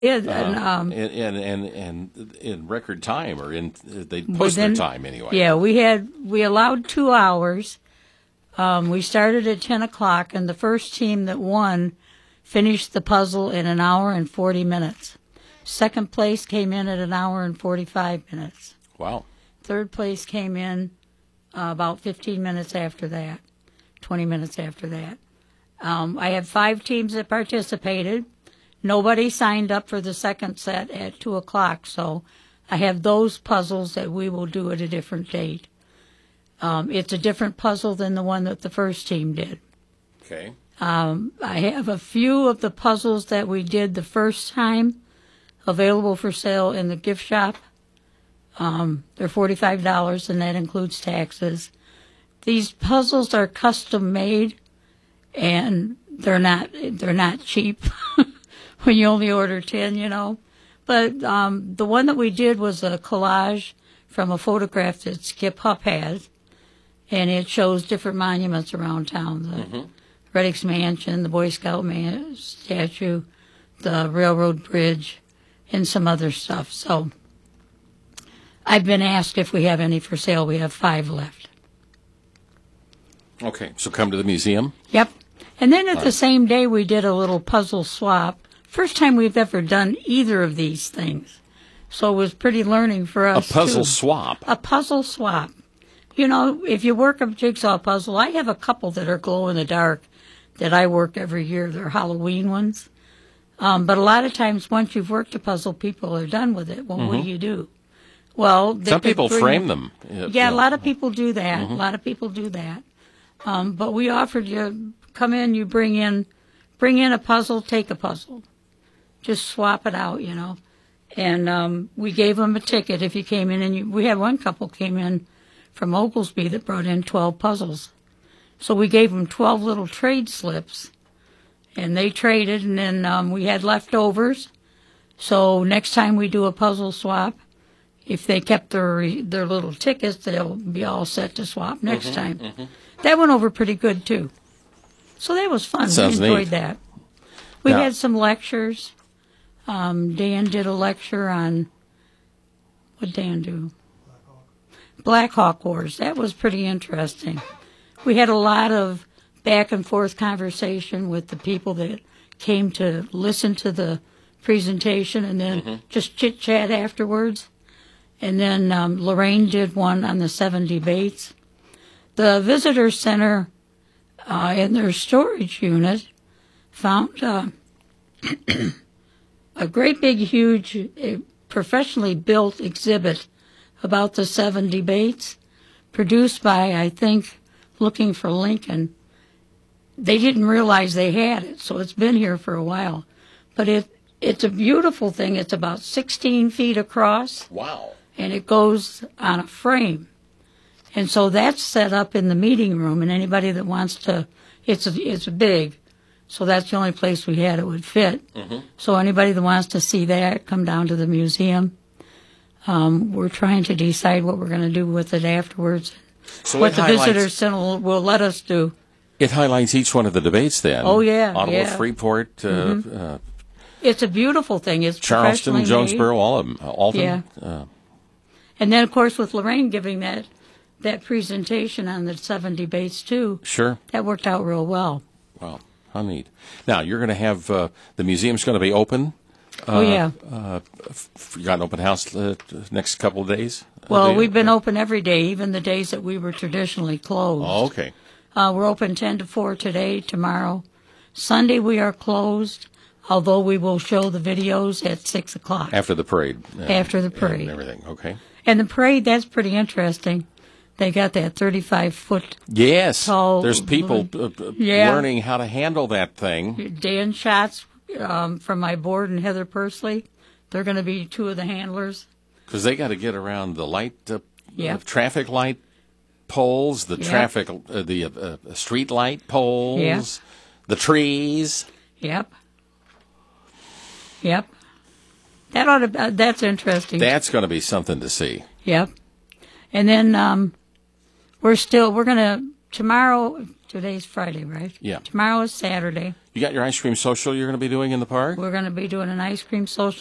and in record time, or they post their time anyway. Yeah, we allowed 2 hours. We started at 10 o'clock, and the first team that won finished the puzzle in 1 hour and 40 minutes. Second place came in at 1 hour and 45 minutes. Wow. Third place came in about 15 minutes after that, 20 minutes after that. I had 5 teams that participated. Nobody signed up for the second set at 2 o'clock, so I have those puzzles that we will do at a different date. It's a different puzzle than the one that the first team did. Okay. I have a few of the puzzles that we did the first time available for sale in the gift shop. They're $45, and that includes taxes. These puzzles are custom made, and they're not cheap when you only order 10, you know. But the one that we did was a collage from a photograph that Skip Hupp has, and it shows different monuments around town. The Reddick's Mansion, the Boy Scout statue, the railroad bridge, and some other stuff. So I've been asked if we have any for sale. We have 5 left. Okay, so come to the museum? Yep. And then at the same day, we did a little puzzle swap. First time we've ever done either of these things. So it was pretty learning for us, A puzzle swap? A puzzle swap. You know, if you work a jigsaw puzzle, I have a couple that are glow-in-the-dark that I work every year. They're Halloween ones. But a lot of times, once you've worked a puzzle, people are done with it. Well, what do you do? Well, some people frame them. Yeah, a lot of people do that. A lot of people do that. But we offered you, come in, you bring in a puzzle, take a puzzle. Just swap it out, you know. And we gave them a ticket if you came in. And we had one couple came in from Oglesby that brought in 12 puzzles. So we gave them 12 little trade slips. And they traded, and then we had leftovers. So next time we do a puzzle swap, if they kept their little tickets, they'll be all set to swap next time. That went over pretty good, too. So that was fun. We enjoyed that. We had some lectures. Dan did a lecture on, what did Dan do? Black Hawk Wars. That was pretty interesting. We had a lot of back and forth conversation with the people that came to listen to the presentation, and then just chit-chat afterwards. And then Lorraine did one on the 7 debates. The visitor center in their storage unit found a great big, huge, professionally built exhibit about the 7 debates, produced by, I think, Looking for Lincoln. They didn't realize they had it, so it's been here for a while. But it's a beautiful thing. It's about 16 feet across. Wow. And it goes on a frame. And so that's set up in the meeting room, and anybody that wants to, it's big. So that's the only place we had it would fit. So anybody that wants to see that, come down to the museum. We're trying to decide what we're going to do with it afterwards. So what the visitor center will let us do. It highlights each one of the debates then. Oh, yeah. Ottawa, Freeport. It's a beautiful thing. It's Charleston, Jonesboro, all of them. Alton. Yeah. And then, of course, with Lorraine giving that presentation on the 7 debates, too. Sure. That worked out real well. Wow. How neat. Now, you're going to have, the museum's going to be open. You got an open house next couple of days? Well, we've been open every day, even the days that we were traditionally closed. Oh, okay. We're open 10 to 4 today, tomorrow. Sunday we are closed, although we will show the videos at 6 o'clock. After the parade. After the parade. And everything, okay. And the parade, that's pretty interesting. They got that 35-foot yes, tall. There's people learning how to handle that thing. Dan Schatz from my board and Heather Pursley, they're going to be 2 of the handlers. Because they got to get around the traffic light poles, the traffic, the street light poles, the trees. Yep. That's interesting. That's going to be something to see. Yep. And then we're going to, tomorrow, Today's Friday, right? Yeah. Tomorrow is Saturday. You got your ice cream social you're going to be doing in the park? We're going to be doing an ice cream social